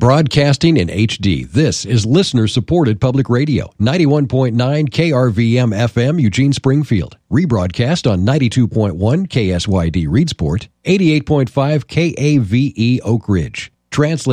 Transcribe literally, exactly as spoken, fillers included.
Broadcasting in H D, this is listener-supported public radio, ninety-one point nine K R V M F M, Eugene, Springfield. Rebroadcast on ninety-two point one K S Y D Reedsport, eighty-eight point five K A V E Oak Ridge. Translate